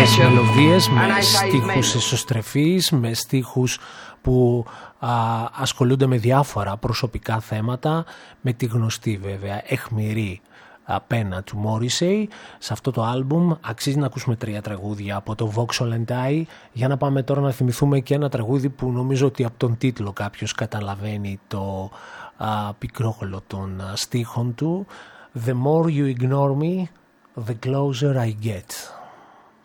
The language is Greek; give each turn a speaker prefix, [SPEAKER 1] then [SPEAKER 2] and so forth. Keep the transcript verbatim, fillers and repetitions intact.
[SPEAKER 1] ωραίες μελωδίες με στίχους εσωστρεφείς, με στίχους που α, ασχολούνται με διάφορα προσωπικά θέματα, με τη γνωστή βέβαια αιχμηρή πένα του Morrissey. Σε αυτό το άλμπουμ αξίζει να ακούσουμε τρία τραγούδια από το Vauxhall and I. Για να πάμε τώρα να θυμηθούμε και ένα τραγούδι που νομίζω ότι από τον τίτλο κάποιος καταλαβαίνει το α, πικρόχολο των α, στίχων του. The more you ignore me, the closer I get.